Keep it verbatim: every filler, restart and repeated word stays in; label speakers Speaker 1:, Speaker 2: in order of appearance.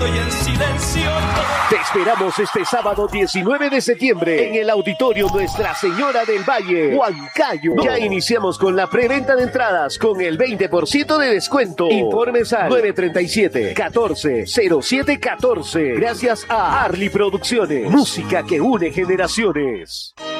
Speaker 1: estoy en silencio.
Speaker 2: Te esperamos este sábado diecinueve de septiembre en el Auditorio Nuestra Señora del Valle, Huancayo. Ya iniciamos con la preventa de entradas con el veinte por ciento de descuento. Informes al nueve tres siete, catorce, cero siete catorce. Gracias a Arly Producciones, música que une generaciones.